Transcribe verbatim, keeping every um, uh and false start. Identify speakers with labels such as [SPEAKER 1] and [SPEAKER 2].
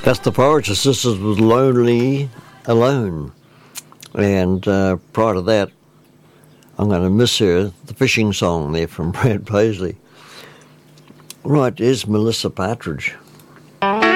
[SPEAKER 1] That's the Forrester Sisters with Lonely Alone. And uh, prior to that, I'm going to miss her, the fishing song there from Brad Paisley. Right, there's Melissa Partridge.